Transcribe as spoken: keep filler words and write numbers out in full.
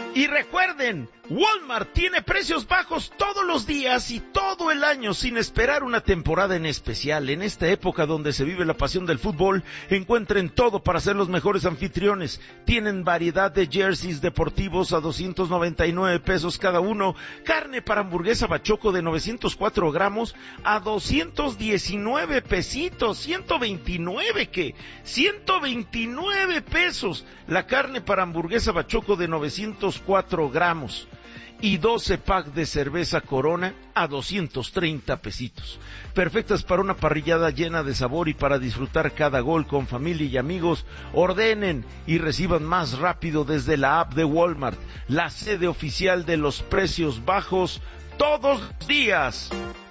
Y recuerden, Walmart tiene precios bajos todos los días y todo el año sin esperar una temporada en especial. En esta época donde se vive la pasión del fútbol, encuentren todo para ser los mejores anfitriones. Tienen variedad de jerseys deportivos a doscientos noventa y nueve pesos cada uno, carne para hamburguesa bachoco de novecientos cuatro gramos a doscientos diecinueve pesitos, ciento veintinueve, ¿qué? ciento veintinueve pesos, la carne para hamburguesa bachoco de novecientos cuatro gramos. Y doce pack de cerveza Corona a doscientos treinta pesitos. Perfectas para una parrillada llena de sabor y para disfrutar cada gol con familia y amigos. Ordenen y reciban más rápido desde la app de Walmart, la sede oficial de los precios bajos todos los días.